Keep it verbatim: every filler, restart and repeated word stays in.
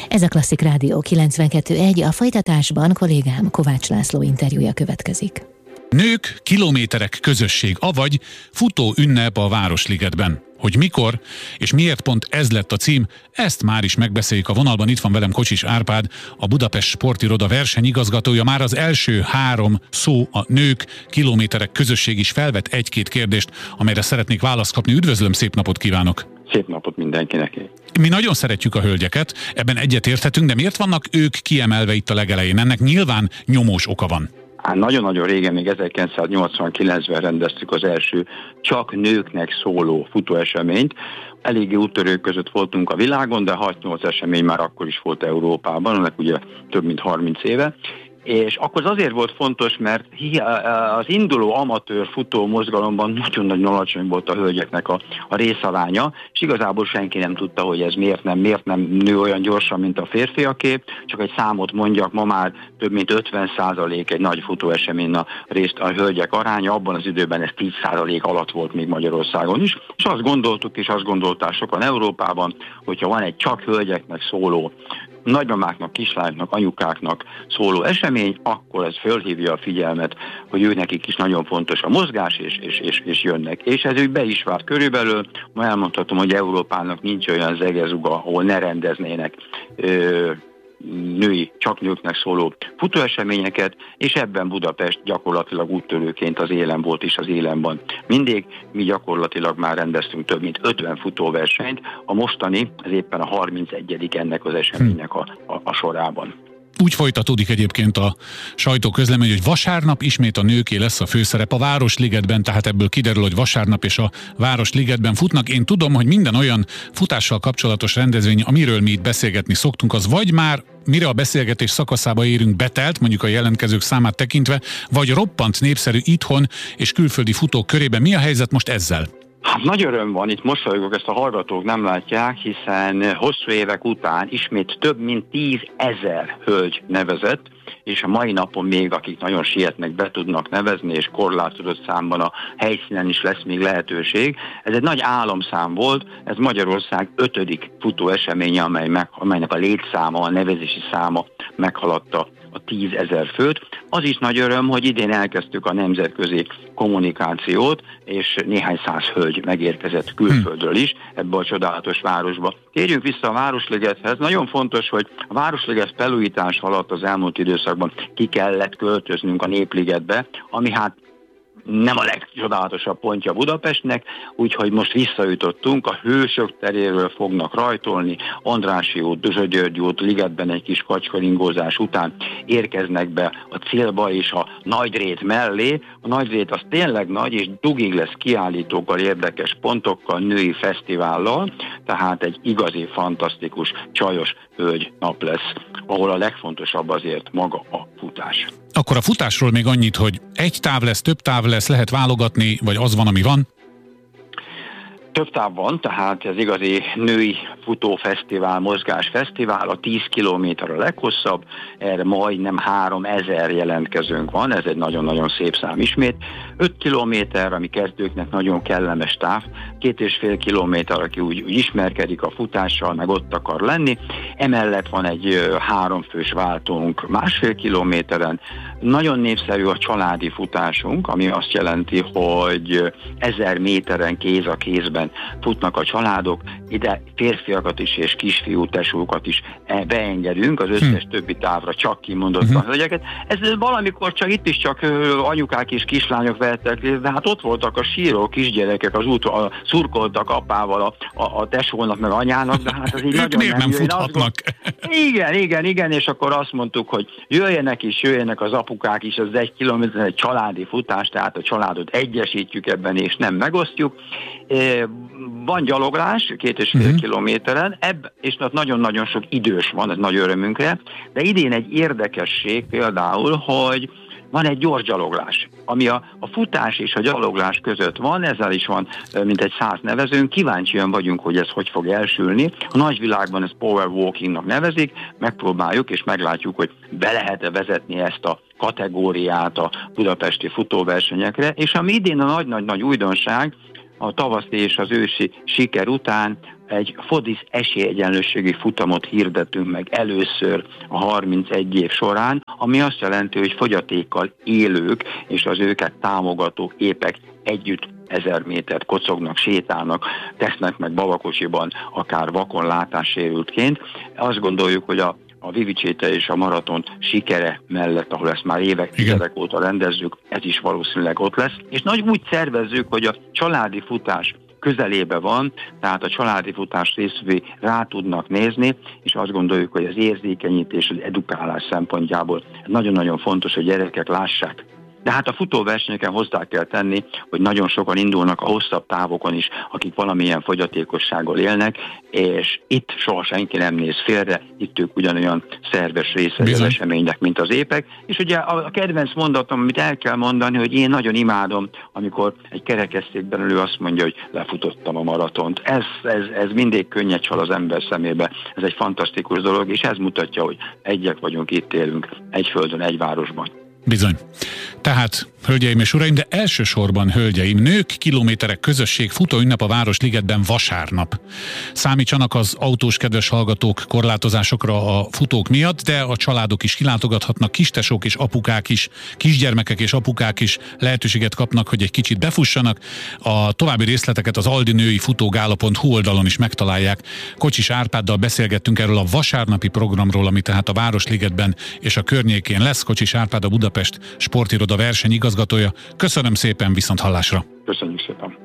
Ez a Klasszik Rádió kilencvenkettő egy, a folytatásban kollégám Kovács László interjúja következik. Nők, kilométerek, közösség, avagy futó ünnep a Városligetben. Hogy mikor és miért pont ez lett a cím, ezt már is megbeszéljük a vonalban. Itt van velem Kocsis Árpád, a Budapest Sportiroda versenyigazgatója. Már az első három szó, a nők, kilométerek, közösség is felvet egy-két kérdést, amelyre szeretnék választ kapni. Üdvözlöm, szép napot kívánok! Szép napot mindenkinek! Mi nagyon szeretjük a hölgyeket, ebben egyetérthetünk, de miért vannak ők kiemelve itt a legelején? Ennek nyilván nyomós oka van. Hát nagyon-nagyon régen, még ezerkilencszáznyolcvankilencben rendeztük az első csak nőknek szóló futóeseményt. Eléggé úttörők között voltunk a világon, de hat-nyolc esemény már akkor is volt Európában, ennek ugye több mint harminc éve. És akkor az azért volt fontos, mert az induló amatőr futó mozgalomban nagyon-nagyon alacsony volt a hölgyeknek a, a részaránya, és igazából senki nem tudta, hogy ez miért nem, miért nem nő olyan gyorsan, mint a férfiaké. Csak egy számot mondjak, ma már több mint ötven százalék egy nagy futóeseményen a, részt, a hölgyek aránya, abban az időben ez tíz százalék alatt volt még Magyarországon is, és azt gondoltuk, és azt gondolták sokan Európában, hogyha van egy csak hölgyeknek szóló, nagymamáknak, kislányoknak, anyukáknak szóló esemény, akkor ez fölhívja a figyelmet, hogy ő nekik is nagyon fontos a mozgás, és, és, és, és jönnek. És ez úgy be is várt körülbelül. Ma elmondhatom, hogy Európának nincs olyan zegezuga, ahol ne rendeznének ö, női, csak nőknek szóló futóeseményeket, és ebben Budapest gyakorlatilag úttörőként az élen volt is az élen van. Mindig mi gyakorlatilag már rendeztünk több mint ötven futóversenyt, a mostani, ez éppen a harmincegyedik ennek az eseménynek a, a, a sorában. Úgy folytatódik egyébként a sajtóközlemény, hogy vasárnap ismét a nőké lesz a főszerep a Városligetben, tehát ebből kiderül, hogy vasárnap és a Városligetben futnak. Én tudom, hogy minden olyan futással kapcsolatos rendezvény, amiről mi itt beszélgetni szoktunk, az vagy már mire a beszélgetés szakaszába érünk betelt, mondjuk a jelentkezők számát tekintve, vagy roppant népszerű itthon és külföldi futók körében. Mi a helyzet most ezzel? Hát nagy öröm van, itt mosolygok, ezt a hallgatók nem látják, hiszen hosszú évek után ismét több mint tízezer hölgy nevezett, és a mai napon még, akik nagyon sietnek, be tudnak nevezni, és korlátozott számban a helyszínen is lesz még lehetőség. Ez egy nagy álomszám volt, ez Magyarország ötödik futóeseménye, amely meg, amelynek a létszáma, a nevezési száma meghaladta a tízezer főt. Az is nagy öröm, hogy idén elkezdtük a nemzetközi kommunikációt, és néhány száz hölgy megérkezett külföldről is ebbe a csodálatos városba. Térjünk vissza a Városligethez. Nagyon fontos, hogy a Városliget felújítás alatt az elmúlt időszakban ki kellett költöznünk a Népligetbe, ami hát nem a legcsodálatosabb pontja Budapestnek, úgyhogy most visszajutottunk, a Hősök teréről fognak rajtolni, Andrássy út, Dózsa György út, Ligetben egy kis kacskaringózás után érkeznek be a célba és a Nagyrét mellé. A Nagyrét az tényleg nagy, és dugig lesz kiállítókkal, érdekes pontokkal, női fesztivállal, tehát egy igazi, fantasztikus, csajos hölgy nap lesz, ahol a legfontosabb azért maga a futás. Akkor a futásról még annyit, hogy egy táv lesz, több táv lesz, lehet válogatni, vagy az van, ami van? Több táv van, tehát ez igazi női futófesztivál, mozgásfesztivál, a tíz kilométer a leghosszabb, erre majdnem háromezer jelentkezőnk van, ez egy nagyon-nagyon szép szám ismét. öt kilométer, ami kezdőknek nagyon kellemes táv, két és fél kilométer, aki úgy, úgy ismerkedik a futással, meg ott akar lenni. Emellett van egy háromfős váltónk másfél kilométeren. Nagyon népszerű a családi futásunk, ami azt jelenti, hogy ezer méteren kéz a kézben futnak a családok, ide férfiakat is és kisfiú tesókat is beengedünk, az összes hm. többi távra csak kimondottan hm. hölgyeket. Ez valamikor csak itt is csak anyukák és kislányok vehettek részt, de hát ott voltak a síró kisgyerekek, az út, a, szurkoltak apával, a, a, a tesónak meg anyának, de hát az így nagyon nem, nem futhatnak. Igen, igen, igen, és akkor azt mondtuk, hogy jöjjenek is, jöjjenek az apukák is, az egy kilométer, egy családi futás, tehát a családot egyesítjük ebben, és nem megosztjuk. Van gyaloglás, két és fél uh-huh. kilométeren, ebb, és nagyon-nagyon sok idős van, ez nagy örömünkre, de idén egy érdekesség például, hogy van egy gyors gyaloglás, ami a, a futás és a gyaloglás között van, ezzel is van mintegy száz nevezőnk, kíváncsian vagyunk, hogy ez hogy fog elsülni. A nagyvilágban ez power walkingnak nevezik, megpróbáljuk és meglátjuk, hogy be lehet-e vezetni ezt a kategóriát a budapesti futóversenyekre, és ami idén a nagy-nagy-nagy újdonság, a tavaszi és az ősi siker után egy Fodisz esélyegyenlőségi futamot hirdetünk meg először a harmincegy év során, ami azt jelenti, hogy fogyatékkal élők és az őket támogató épek együtt ezer métert kocognak, sétálnak, tesznek meg babakocsiban, akár vakon látássérültként. Azt gondoljuk, hogy a a Vivicséte és a maraton sikere mellett, ahol ezt már évek, tizedek óta rendezzük, ez is valószínűleg ott lesz. És nagy úgy szervezzük, hogy a családi futás közelébe van, tehát a családi futás résztvevői rá tudnak nézni, és azt gondoljuk, hogy az érzékenyítés, az edukálás szempontjából nagyon-nagyon fontos, hogy gyerekek lássák. De hát a futóversenyeken hozzá kell tenni, hogy nagyon sokan indulnak a hosszabb távokon is, akik valamilyen fogyatékossággal élnek, és itt soha senki nem néz félre, itt ők ugyanolyan szerves része az eseménynek, mint az épek. És ugye a kedvenc mondatom, amit el kell mondani, hogy én nagyon imádom, amikor egy kerekesszékben ülő azt mondja, hogy lefutottam a maratont. Ez, ez, ez mindig könnyed csal az ember szemébe. Ez egy fantasztikus dolog, és ez mutatja, hogy egyek vagyunk, itt élünk, egy földön, egy városban. Bizony. Tehát, hölgyeim és uraim, de elsősorban, hölgyeim, nők, kilométerek közösség futóünnep a Városligetben vasárnap. Számítsanak az autós kedves hallgatók korlátozásokra a futók miatt, de a családok is kilátogathatnak, kistesók és apukák is, kisgyermekek és apukák is lehetőséget kapnak, hogy egy kicsit befussanak. A további részleteket az aldi női futógála pont hu oldalon is megtalálják. Kocsis Árpáddal beszélgettünk erről a vasárnapi programról, ami tehát a Városligetben és a környékén lesz. Kocsis Árpád, a Budapest Sportiroda versenyigazgatója. Köszönöm szépen, viszont hallásra! Köszönjük szépen!